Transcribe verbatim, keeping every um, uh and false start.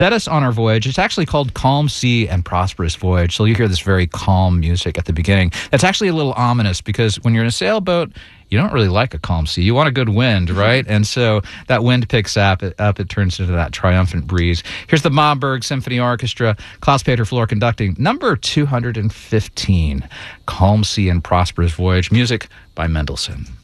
set us on our voyage. It's actually called Calm Sea and Prosperous Voyage. So you hear this very calm music at the beginning. That's actually a little ominous because when you're in a sailboat, you don't really like a calm sea. You want a good wind, right? And so that wind picks up, it, up, it turns into that triumphant breeze. Here's the Momberg Symphony Orchestra, Klaus-Peter Flohr conducting number two hundred fifteen, Calm Sea and Prosperous Voyage, music by Mendelssohn.